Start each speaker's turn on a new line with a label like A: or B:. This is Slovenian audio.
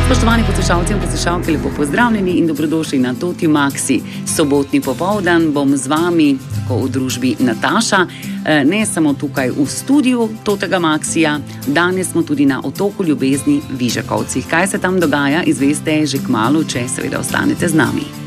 A: Spoštovani poslušalci in poslušalke, lepo pozdravljeni in dobrodošli na Toti Maxi. Sobotni popoldan bom z vami, tako v družbi Nataša, ne samo tukaj v studiu Totega Maxija, danes smo tudi na otoku ljubezni Vižakovcih. Kaj se tam dogaja, izveste že kmalu, če seveda ostanete z nami.